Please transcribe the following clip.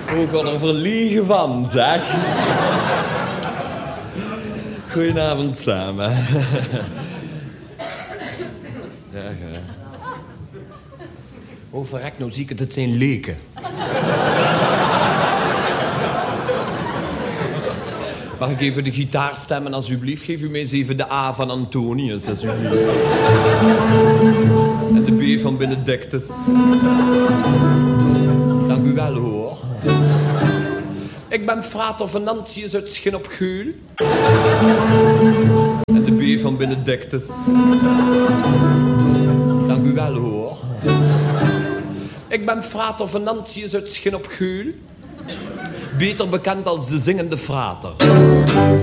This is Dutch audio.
Ook wat er verliegen van, zeg. Goedenavond samen. Ja. Oh, verrek, nou zie ik het zijn leken. Mag ik even de gitaar stemmen, alsjeblieft? Geef u mij eens even de A van Antonius, alsjeblieft. En de B van Benedictus. Dank u wel, hoor. Ik ben frater Venantius uit Schin op Geul. En de B van Benedictus. Dank u wel, hoor. Ik ben frater Venantius uit Schin op Geul. Beter bekend als de zingende frater.